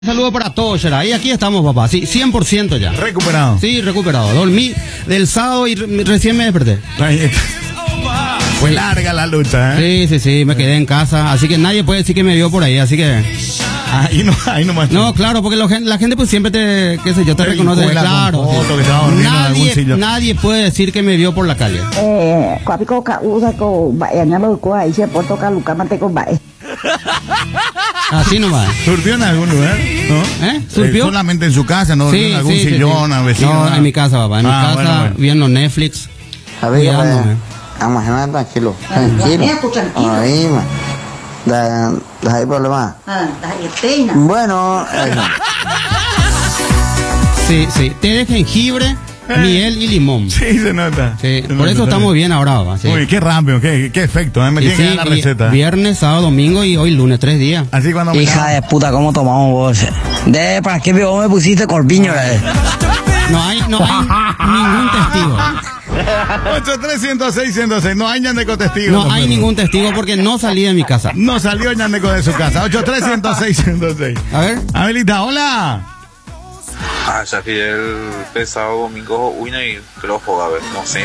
Saludo para todos, Shara. Y aquí estamos, papá. Sí, 100% ya. Recuperado. Sí, recuperado. Dormí del sábado y recién me desperté. Fue larga la lucha, ¿eh? Sí, me quedé en casa. Así que nadie puede decir que me vio por ahí, así que... Ahí nomás. No, claro, porque la gente pues siempre te reconoce. Claro. Nadie puede decir que me vio por la calle. Así nomás. ¿Surgió en algún lugar? ¿No? ¿Surgió? Solamente en su casa, ¿no? Sí, en algún sillón, a vecino. No, en mi casa, papá. En mi casa, bueno. viendo Netflix. A ver, imagínate, tranquilo. Ahí, man. ¿Hay problema? Bueno, Sí. Té de jengibre, miel y limón. Sí, se nota. Sí, Se por eso nota. estamos bien ahora, papá. Sí. Uy, qué rápido, qué efecto, ¿eh? Me tiene que dar la receta. Viernes, sábado, domingo y hoy lunes, 3 días. Así cuando me hija de puta, ¿cómo tomamos vos? ¿Para qué vos me pusiste corpiño? No hay ningún testigo. 83106, no hay ñandeco testigo. No hay ningún testigo porque no salí de mi casa. No salió ñandeco de su casa. 83106. A ver. Amelita, hola. Ya Fidel pesado domingo uina y creo jugar, no sé,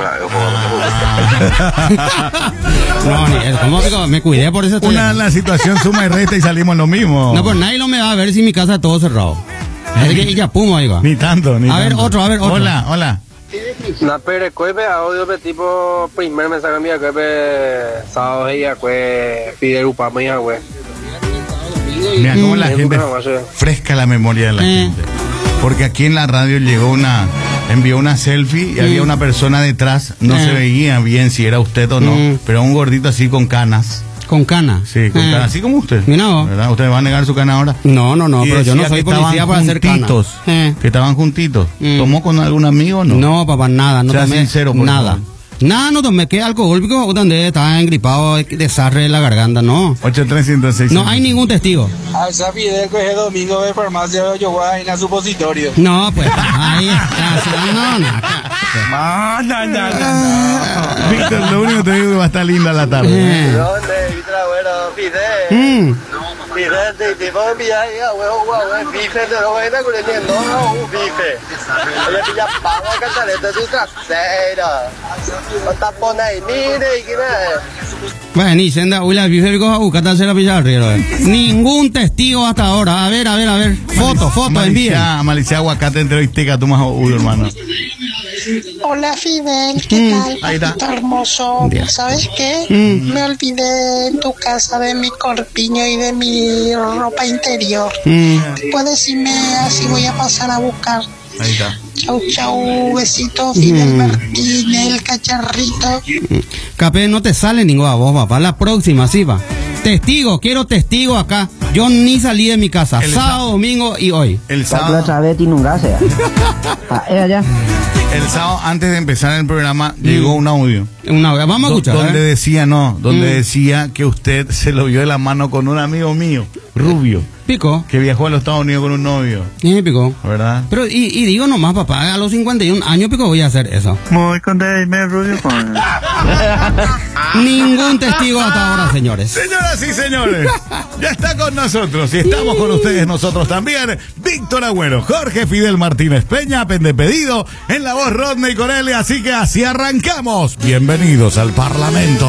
¿Cómo me cuidé por eso? La situación suma y resta y salimos lo mismo. No, pues nadie lo me va a ver si mi casa está todo cerrado. Es que ya puma, ahí va. Ni tanto. A ver, otro. Hola. Na pero cueve audio de tipo primer mensaje mío que sábado y que Fidel Upama y que mira cómo la gente fresca la memoria de la gente. Porque aquí en la radio envió una selfie y había una persona detrás, no se veía bien si era usted o no, pero un gordito así con canas. ¿Con cana? Sí, con cana, así como usted. Mira vos. ¿Verdad? ¿Usted va a negar su cana ahora? No, pero yo no soy policía para hacer cana. Que estaban juntitos. ¿Tomó con algún amigo o no? No, papá, nada. No tomé sincero, por nada. favor. Nada, no tomé. ¿Qué alcohol? Donde estaba engripado, desarre de la garganta, no. 83106. No hay ningún testigo. Ya Fidel que es domingo de farmacia yo voy a ir a supositorio. No, pues ahí está. No. Víctor, lo único que te digo es que va a estar linda la tarde. ¿Dónde? Fidel. Fidel, te voy a enviar a bife, te lo voy a ir a un bife. Ella pilla pago a cantaleta tu trasera. No te pones ahí, mire, y qué nada. Bueno, ni senda, uy, la bife rico a buscar la pilla arriba. Ningún testigo hasta ahora. A ver. Foto, envía. Malicia aguacate entre Iteca, tú más hermano. Hola Fidel, ¿qué tal? Ahí está. Papito hermoso. ¿Sabes qué? Me olvidé en tu casa de mi corpiño y de mi ropa interior. Puedes decirme así voy a pasar a buscar. Ahí está. Chau, besito, Fidel Martínez, el cacharrito. Capé, no te sale ninguna voz, papá. La próxima, sí, va. Quiero testigo acá. Yo ni salí de mi casa. Sábado, domingo y hoy. El sábado, antes de empezar el programa, llegó un audio. Vamos a escuchar. Donde decía que usted se lo vio de la mano con un amigo mío, rubio. Pico. Que viajó a los Estados Unidos con un novio. Sí, pico. ¿Verdad? Pero, y digo nomás, papá, a los 51 años, pico, voy a hacer eso. Muy contento, rubio. Ningún testigo hasta ahora, señores. Señoras y señores, ya está con nosotros y estamos con ustedes nosotros también. Víctor Agüero, Jorge Fidel Martínez Peña, pendepedido, en la voz Rodney Corelli, así que así arrancamos. Bienvenidos al Parlamento.